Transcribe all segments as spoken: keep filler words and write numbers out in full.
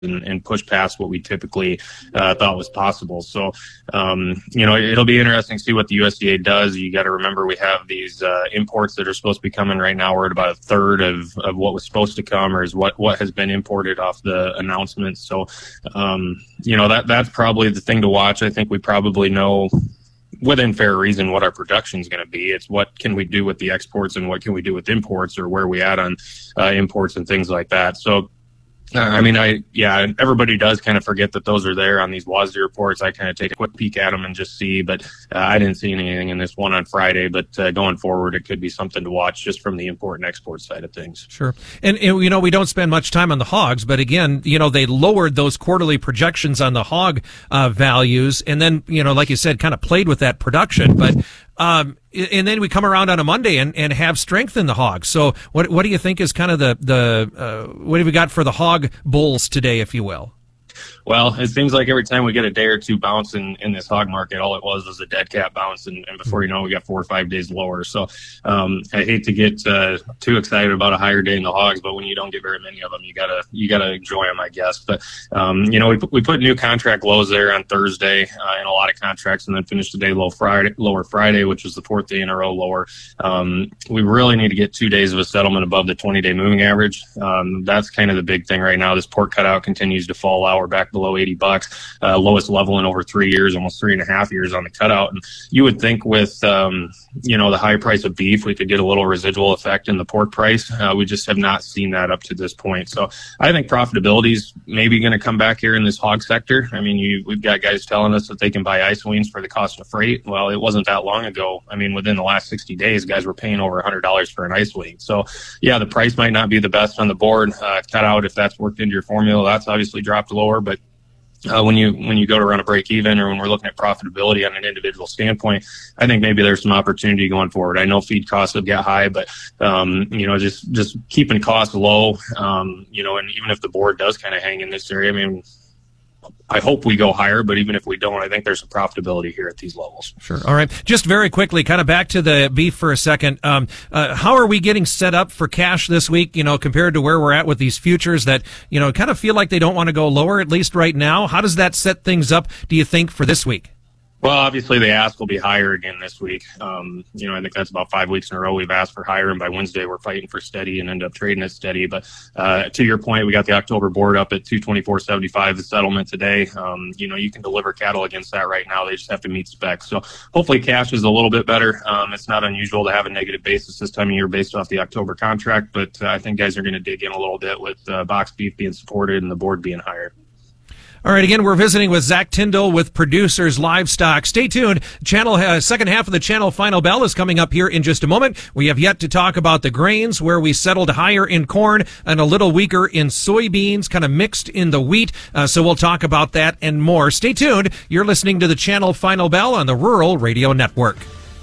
and, and push past what we typically uh, thought was possible. So, um, you know, it'll be interesting to see what the U S D A does. You got to remember we have these uh, imports that are supposed to be coming right now. We're at about a third of, of what was supposed to come, or is what, what has been imported off the announcements. So, um, you know, that that's probably the thing to watch. I think we probably know within fair reason what our production is going to be. It's what can we do with the exports and what can we do with imports, or where we at on uh, imports and things like that. So, Uh, I mean, I, yeah, everybody does kind of forget that those are there on these W A S D reports. I kind of take a quick peek at them and just see, but uh, I didn't see anything in this one on Friday, but uh, going forward, it could be something to watch just from the import and export side of things. Sure. And, and, you know, we don't spend much time on the hogs, but again, you know, they lowered those quarterly projections on the hog uh, values, and then, you know, like you said, kind of played with that production, but Um, and then we come around on a Monday and, and have strength in the hogs. So what what do you think is kind of the, the uh, what have we got for the hog bulls today, if you will? Well, it seems like every time we get a day or two bounce in, in this hog market, all it was was a dead cat bounce, and, and before you know it, we got four or five days lower. So um, I hate to get uh, too excited about a higher day in the hogs, but when you don't get very many of them, you gotta you gotta enjoy them, I guess. But um, you know, we put, we put new contract lows there on Thursday uh, in a lot of contracts, and then finished the day low Friday, lower Friday, which was the fourth day in a row lower. Um, we really need to get two days of a settlement above the twenty-day moving average. Um, that's kind of the big thing right now. This pork cutout continues to fall out. We're back below eighty bucks, uh, lowest level in over three years, almost three and a half years on the cutout. And you would think with, um, you know, the high price of beef, we could get a little residual effect in the pork price. Uh, we just have not seen that up to this point. So I think profitability is maybe going to come back here in this hog sector. I mean, you, we've got guys telling us that they can buy ice wings for the cost of freight. Well, it wasn't that long ago. I mean, within the last sixty days, guys were paying over one hundred dollars for an ice wing. So yeah, the price might not be the best on the board. Uh, cutout, if that's worked into your formula, that's obviously dropped lower, but Uh, when you when you go to run a break even, or when we're looking at profitability on an individual standpoint, I think maybe there's some opportunity going forward. I know feed costs have got high, but um, you know, just just keeping costs low, um, you know, and even if the board does kind of hang in this area, I mean, I hope we go higher, but even if we don't, I think there's some profitability here at these levels. Sure. All right. Just very quickly, kind of back to the beef for a second. Um, uh, how are we getting set up for cash this week, you know, compared to where we're at with these futures that, you know, kind of feel like they don't want to go lower, at least right now? How does that set things up, do you think, for this week? Well, obviously the ask will be higher again this week. Um, you know, I think that's about five weeks in a row we've asked for higher, and by Wednesday we're fighting for steady and end up trading at steady. But uh, to your point, we got the October board up at two twenty-four seventy-five, the settlement today. Um, you know, you can deliver cattle against that right now. They just have to meet specs. So hopefully cash is a little bit better. Um, it's not unusual to have a negative basis this time of year based off the October contract, but uh, I think guys are going to dig in a little bit with uh, box beef being supported and the board being higher. All right, again, we're visiting with Zach Tyndall with Producers Livestock. Stay tuned. Channel uh, second half of the Channel Final Bell is coming up here in just a moment. We have yet to talk about the grains, where we settled higher in corn and a little weaker in soybeans, kind of mixed in the wheat. Uh, so we'll talk about that and more. Stay tuned. You're listening to the Channel Final Bell on the Rural Radio Network.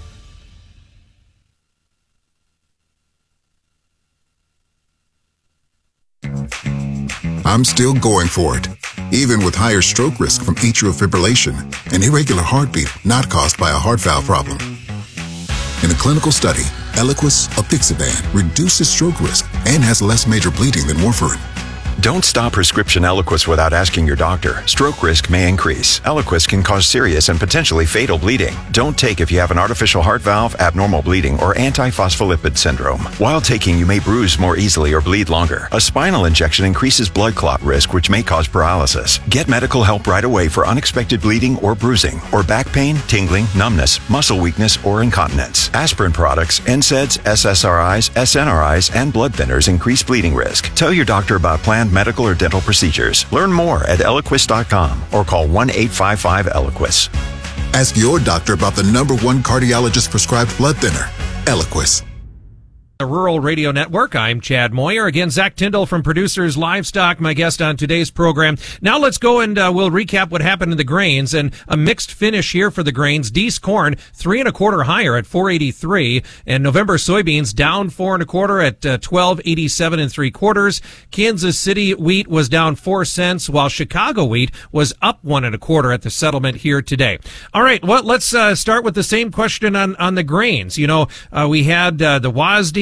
I'm still going for it, even with higher stroke risk from atrial fibrillation and irregular heartbeat not caused by a heart valve problem. In a clinical study, Eliquis apixaban reduces stroke risk and has less major bleeding than warfarin. Don't stop prescription Eliquis without asking your doctor. Stroke risk may increase. Eliquis can cause serious and potentially fatal bleeding. Don't take if you have an artificial heart valve, abnormal bleeding, or antiphospholipid syndrome. While taking, you may bruise more easily or bleed longer. A spinal injection increases blood clot risk, which may cause paralysis. Get medical help right away for unexpected bleeding or bruising, or back pain, tingling, numbness, muscle weakness, or incontinence. Aspirin products, N SAIDs, S S R Is, S N R Is, and blood thinners increase bleeding risk. Tell your doctor about planned medical or dental procedures. Learn more at Eliquis dot com or call one eight five five Eliquis. Ask your doctor about the number one cardiologist prescribed blood thinner, Eliquis. The Rural Radio Network. I'm Chad Moyer. Again, Zach Tyndall from Producers Livestock, my guest on today's program. Now let's go and uh, we'll recap what happened in the grains, and a mixed finish here for the grains. Deese corn, three and a quarter higher at four eighty-three, and November soybeans down four and a quarter at uh, twelve eighty-seven and three quarters. Kansas City wheat was down four cents, while Chicago wheat was up one and a quarter at the settlement here today. All right, well, let's uh, start with the same question on on the grains. You know, uh, we had uh, the W A S D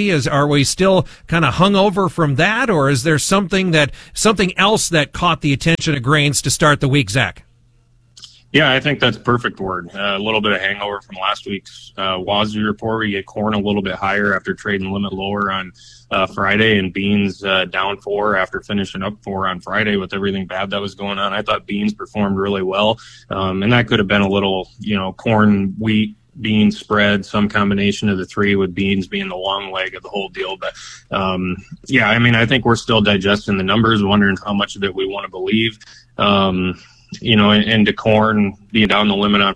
Friday? Is are we still kind of hung over from that, or is there something that something else that caught the attention of grains to start the week, Zach? Yeah, I think that's a perfect word. Uh, a little bit of hangover from last week's uh, WASDE report. We get corn a little bit higher after trading limit lower on uh, Friday, and beans uh, down four after finishing up four on Friday with everything bad that was going on. I thought beans performed really well, um, and that could have been a little, you know, corn, wheat, beans spread, some combination of the three, with beans being the long leg of the whole deal. But um, yeah, I mean, I think we're still digesting the numbers, wondering how much of it we want to believe. Um, you know, into corn being down the limit on